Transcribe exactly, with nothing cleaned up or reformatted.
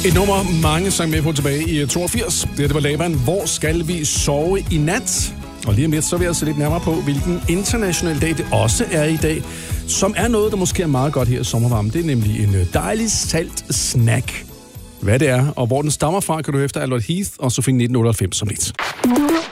Et nummer, mange sang med på tilbage i toogfirs. Det, det var Laban. Hvor skal vi sove i nat? Og lige om lidt, så vil jeg se lidt nærmere på, hvilken international dag det også er i dag, som er noget, der måske er meget godt her i sommervarmen. Det er nemlig en dejlig salt snack. Hvad det er, og hvor den stammer fra, kan du efter Albert Heath og Sofie nitten otteoghalvfems som lidt.